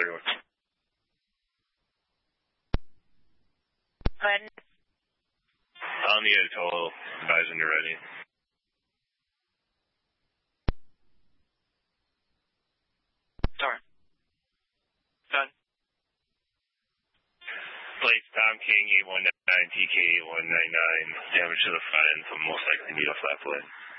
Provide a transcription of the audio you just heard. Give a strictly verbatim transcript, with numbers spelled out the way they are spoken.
thirty-one. Go ahead. On the atoll, advise when you're ready. Sorry. Done. Place Tom King eight one nine, T K eight one nine nine. Damage to the front end, so most likely need a flat plate.